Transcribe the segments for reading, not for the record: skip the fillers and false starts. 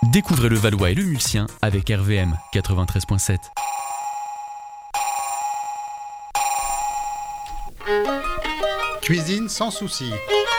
Découvrez le Valois et le Mulsien avec RVM 93.7. Cuisine sans souci.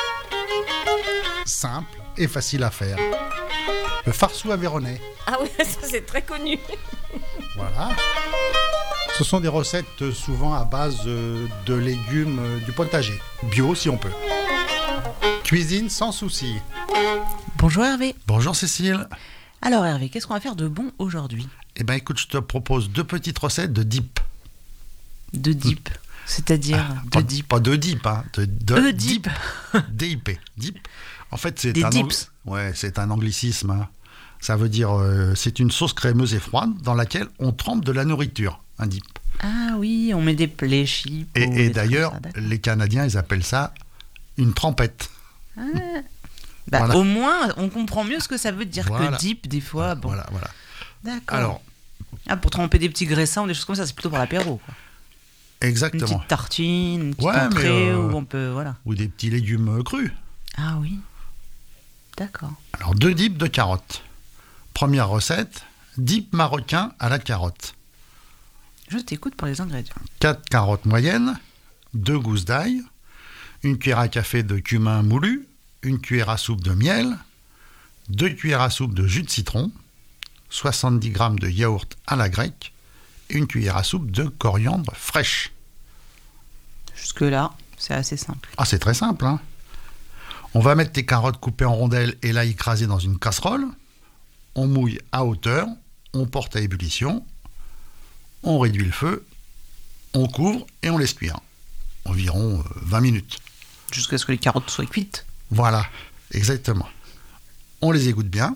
Simple et facile à faire. Le farceau aveyronnais. Ah oui, ça c'est très connu. Voilà. Ce sont des recettes souvent à base de légumes du potager. Bio si on peut. Cuisine sans souci. Bonjour Hervé. Bonjour Cécile. Alors Hervé, qu'est-ce qu'on va faire de bon aujourd'hui ? Eh bien écoute, je te propose 2 petites recettes de dip. De dip, c'est-à-dire de dip. Pas de dip, hein. De dip. DIP. Dip. En fait, c'est Des un dips. Ouais, c'est un anglicisme. Hein. Ça veut dire c'est une sauce crémeuse et froide dans laquelle on trempe de la nourriture. Un dip. Ah oui, on met des plats chips. Et d'ailleurs, les Canadiens, ils appellent ça une trempette. Ah. Bah, Voilà. Au moins, on comprend mieux ce que ça veut dire Voilà. que dip, des fois. Bon. Voilà. D'accord. Alors, pour tremper des petits graissins ou des choses comme ça, c'est plutôt pour l'apéro, quoi. Une exactement. petite tartine, une petite Ouais, entrée où on peut... Voilà. Ou des petits légumes crus. Ah oui. D'accord. Alors, 2 dips de carottes. Première recette, dip marocain à la carotte. Je t'écoute pour les ingrédients. 4 carottes moyennes, 2 gousses d'ail, 1 cuillère à café de cumin moulu, 1 cuillère à soupe de miel, 2 cuillères à soupe de jus de citron, 70 g de yaourt à la grecque, 1 cuillère à soupe de coriandre fraîche. Jusque-là, c'est assez simple. Ah, c'est très simple, hein. On va mettre les carottes coupées en rondelles et l'ail écrasé dans une casserole. On mouille à hauteur, on porte à ébullition, on réduit le feu, on couvre et on laisse cuire. Environ 20 minutes. Jusqu'à ce que les carottes soient cuites. Voilà, exactement. On les égoutte bien.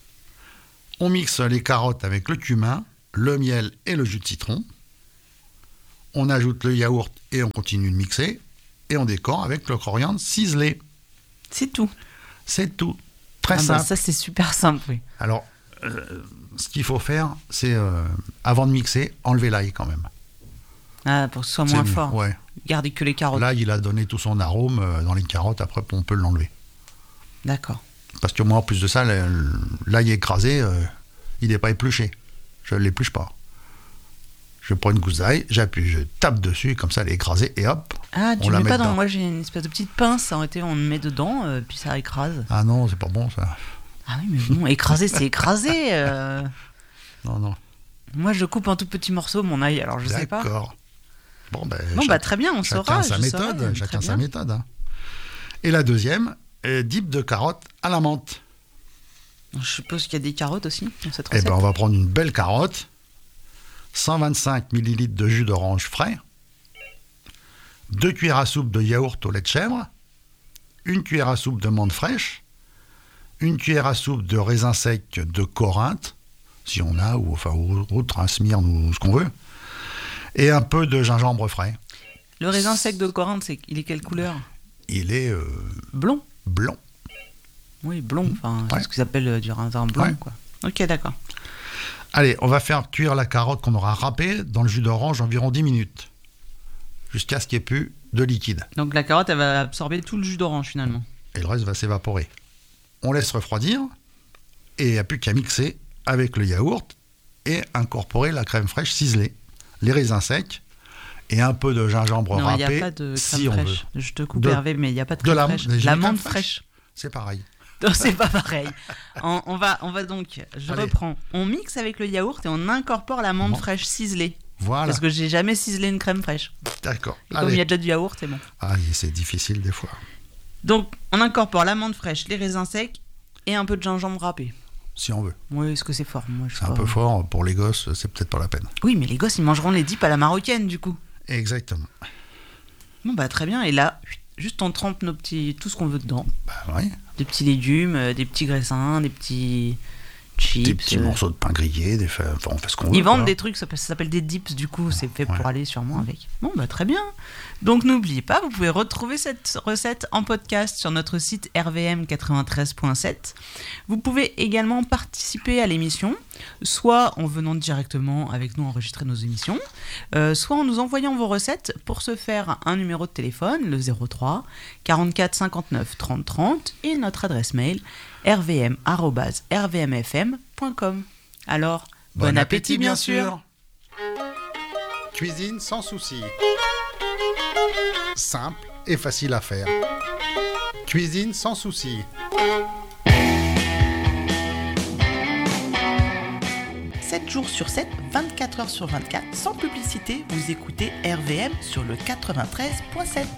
On mixe les carottes avec le cumin, le miel et le jus de citron. On ajoute le yaourt et on continue de mixer. Et on décore avec le coriandre ciselé. C'est tout. C'est tout. Très Ah simple. bah ça, c'est super simple, oui. Alors, ce qu'il faut faire, c'est, avant de mixer, enlever l'ail quand même. Ah, pour que ce soit C'est moins mieux, fort. ouais. Gardez que les carottes. L'ail, il a donné tout son arôme dans les carottes. Après, on peut l'enlever. D'accord. Parce que moi, en plus de ça, l'ail écrasé, il n'est pas épluché. Je ne l'épluche pas. Je prends une gousse d'ail, j'appuie, je tape dessus, et comme ça, elle est écrasée, et hop, Ah, tu on la mets met pas dans... dedans. Moi, j'ai une espèce de petite pince, on le met dedans, puis ça écrase. Ah non, c'est pas bon, ça. Ah oui, mais bon, écraser, c'est écraser. Non. Moi, je coupe en tout petits morceaux mon ail, alors je sais pas. D'accord. Bon, Très bien, on saura. Chacun sa méthode. Chacun sa méthode. méthode. Hein. Et la deuxième, dip de carotte à la menthe. Je suppose qu'il y a des carottes aussi dans cette Eh recette. ben, on va prendre une belle carotte, 125 ml de jus d'orange frais, 2 cuillères à soupe de yaourt au lait de chèvre, 1 cuillère à soupe de menthe fraîche, 1 cuillère à soupe de raisin sec de Corinthe, si on a, ou autre, un Smyrne ou ce qu'on veut, et un peu de gingembre frais. Le raisin sec de Corinthe, il est quelle couleur ? Il est Blond. blanc. Oui, blond. Enfin, Ouais. c'est ce qu'ils appellent du raisin blanc, Ouais. quoi. Ok, d'accord. Allez, on va faire cuire la carotte qu'on aura râpée dans le jus d'orange environ 10 minutes, jusqu'à ce qu'il n'y ait plus de liquide. Donc la carotte, elle va absorber tout le jus d'orange finalement. Et le reste va s'évaporer. On laisse refroidir, et il n'y a plus qu'à mixer avec le yaourt et incorporer la crème fraîche ciselée, les raisins secs et un peu de gingembre Non, il n'y râpé, a pas de crème si on fraîche. veut. Je te coupe De- Hervé, mais il n'y a pas de de crème la- fraîche. j'ai dit L'amande crème fraîche. C'est pareil. Non, c'est pas pareil. On va donc, Allez. reprends. On mixe avec le yaourt et on incorpore l'amande Bon. fraîche ciselée. Voilà, Parce que j'ai jamais ciselé une crème fraîche. d'accord. Et comme il y Allez. a déjà du yaourt, c'est bon. Ah, c'est difficile des fois. Donc, on incorpore l'amande fraîche, les raisins secs et un peu de gingembre râpé. Si on veut. Oui, est-ce que c'est fort ? Moi, je C'est un crois. peu fort, pour les gosses, c'est peut-être pas la peine. Oui, mais les gosses, ils mangeront les dips à la marocaine, du coup. Exactement. Bon, bah très bien. Et là, juste on trempe tout ce qu'on veut dedans. Bah oui. Des petits légumes, des petits graissins, des petits chips. Des petits morceaux de pain grillé, enfin, on fait ce qu'on veut. Ils vendent quoi. des trucs, ça s'appelle des dips, du coup, c'est fait Ouais. pour aller sûrement avec. Bon, bah très bien. Donc n'oubliez pas, vous pouvez retrouver cette recette en podcast sur notre site rvm93.7. Vous pouvez également participer à l'émission, soit en venant directement avec nous enregistrer nos émissions, soit en nous envoyant vos recettes. Pour ce faire, un numéro de téléphone, le 03 44 59 30 30, et notre adresse mail rvm@rvmfm.com. Alors, bon appétit bien sûr. Cuisine sans souci. Simple et facile à faire. Cuisine sans souci. 7 jours sur 7, 24 heures sur 24, sans publicité, vous écoutez RVM sur le 93.7.